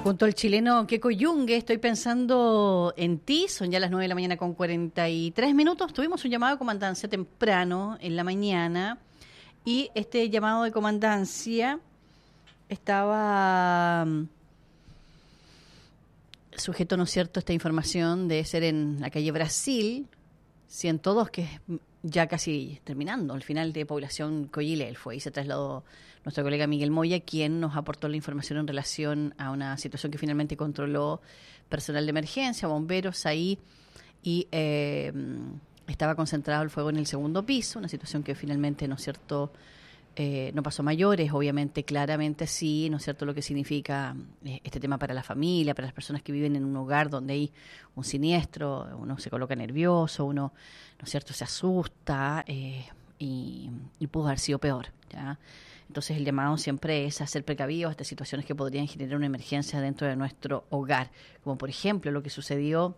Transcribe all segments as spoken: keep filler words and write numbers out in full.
Junto al chileno Keko Yungue, estoy pensando en ti. Son ya las nueve de la mañana con cuarenta y tres minutos. Tuvimos un llamado de comandancia temprano en la mañana y este llamado de comandancia estaba sujeto, ¿no es cierto?, esta información de ser en la calle Brasil ciento dos, que es ya casi terminando, el final de población Coyilel fue, y se trasladó nuestro colega Miguel Moya, quien nos aportó la información en relación a una situación que finalmente controló personal de emergencia, bomberos ahí, y eh, estaba concentrado el fuego en el segundo piso, una situación que finalmente, ¿no es cierto?, Eh, no pasó a mayores, obviamente, claramente sí, ¿no es cierto?, lo que significa eh, este tema para la familia, para las personas que viven en un hogar donde hay un siniestro, uno se coloca nervioso, uno, ¿no es cierto?, se asusta eh, y, y pudo haber sido peor, ¿ya? Entonces el llamado siempre es a ser precavidos ante situaciones que podrían generar una emergencia dentro de nuestro hogar, como por ejemplo lo que sucedió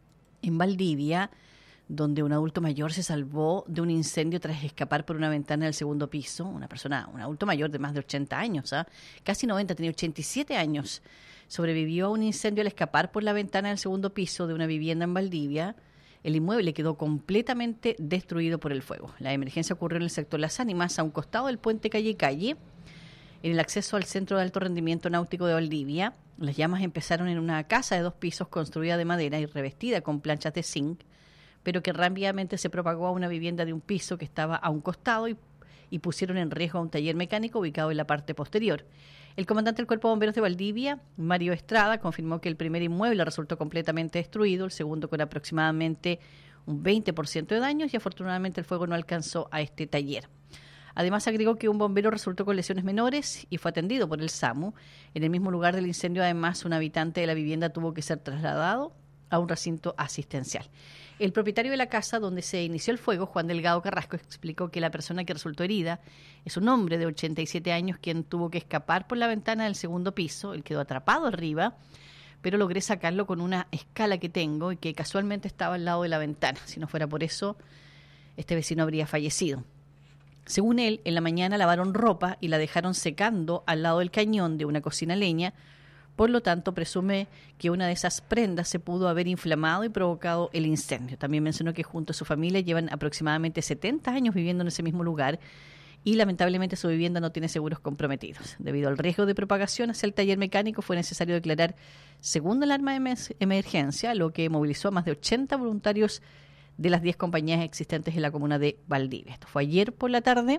en Valdivia, donde un adulto mayor se salvó de un incendio tras escapar por una ventana del segundo piso. Una persona, un adulto mayor de más de ochenta años, ¿eh? casi noventa, tenía ochenta y siete años. Sobrevivió a un incendio al escapar por la ventana del segundo piso de una vivienda en Valdivia. El inmueble quedó completamente destruido por el fuego. La emergencia ocurrió en el sector Las Ánimas, a un costado del puente Calle Calle, en el acceso al Centro de Alto Rendimiento Náutico de Valdivia. Las llamas empezaron en una casa de dos pisos construida de madera y revestida con planchas de zinc, pero que rápidamente se propagó a una vivienda de un piso que estaba a un costado y, y pusieron en riesgo a un taller mecánico ubicado en la parte posterior. El comandante del Cuerpo de Bomberos de Valdivia, Mario Estrada, confirmó que el primer inmueble resultó completamente destruido, el segundo con aproximadamente un veinte por ciento de daños, y afortunadamente el fuego no alcanzó a este taller. Además agregó que un bombero resultó con lesiones menores y fue atendido por el SAMU. En el mismo lugar del incendio, además, un habitante de la vivienda tuvo que ser trasladado a un recinto asistencial. El propietario de la casa donde se inició el fuego, Juan Delgado Carrasco, explicó que la persona que resultó herida es un hombre de ochenta y siete años quien tuvo que escapar por la ventana del segundo piso. Él quedó atrapado arriba, pero logré sacarlo con una escala que tengo y que casualmente estaba al lado de la ventana. Si no fuera por eso, este vecino habría fallecido. Según él, en la mañana lavaron ropa y la dejaron secando al lado del cañón de una cocina a leña. Por lo tanto, presume que una de esas prendas se pudo haber inflamado y provocado el incendio. También mencionó que junto a su familia llevan aproximadamente setenta años viviendo en ese mismo lugar y lamentablemente su vivienda no tiene seguros comprometidos. Debido al riesgo de propagación hacia el taller mecánico, fue necesario declarar segunda alarma de emergencia, lo que movilizó a más de ochenta voluntarios de las diez compañías existentes en la comuna de Valdivia. Esto fue ayer por la tarde.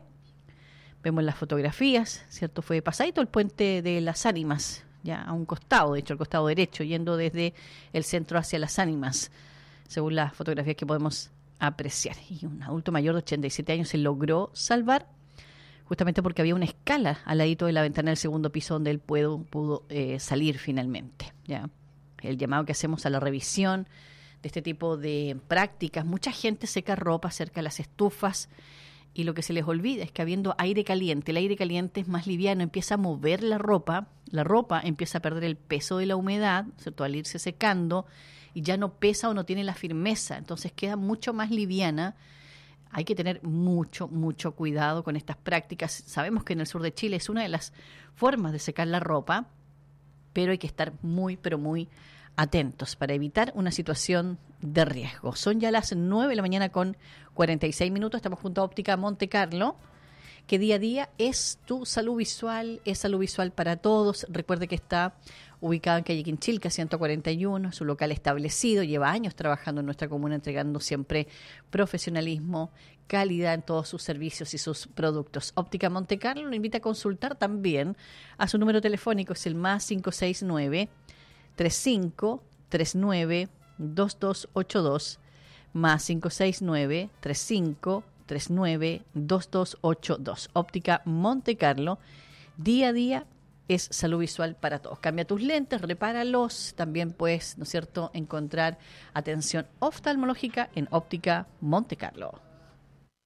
Vemos las fotografías, ¿cierto? Fue pasadito el puente de Las Ánimas, ya a un costado, de hecho, al costado derecho, yendo desde el centro hacia Las Ánimas, según las fotografías que podemos apreciar. Y un adulto mayor de ochenta y siete años se logró salvar, justamente porque había una escala al ladito de la ventana del segundo piso donde él pudo, pudo eh, salir finalmente. Ya el llamado que hacemos a la revisión de este tipo de prácticas. Mucha gente seca ropa cerca de las estufas, y lo que se les olvida es que habiendo aire caliente, el aire caliente es más liviano, empieza a mover la ropa, la ropa empieza a perder el peso de la humedad, ¿cierto?, al irse secando, y ya no pesa o no tiene la firmeza, entonces queda mucho más liviana. Hay que tener mucho, mucho cuidado con estas prácticas. Sabemos que en el sur de Chile es una de las formas de secar la ropa, pero hay que estar muy, pero muy atentos para evitar una situación de riesgo. Son ya las nueve de la mañana con cuarenta y seis minutos. Estamos junto a Óptica Monte Carlo, que día a día es tu salud visual, es salud visual para todos. Recuerde que está ubicada en calle Quinchilca ciento cuarenta y uno, su local establecido, lleva años trabajando en nuestra comuna, entregando siempre profesionalismo, calidad en todos sus servicios y sus productos. Óptica Monte Carlo lo invita a consultar también a su número telefónico, es el más cinco seis nueve, tres cinco tres nueve, dos dos ocho dos, más cinco seis nueve, tres cinco tres nueve, dos dos ocho dos. Óptica Monte Carlo, día a día es salud visual para todos. Cambia tus lentes, repáralos. También puedes, ¿no es cierto?, encontrar atención oftalmológica en Óptica Monte Carlo.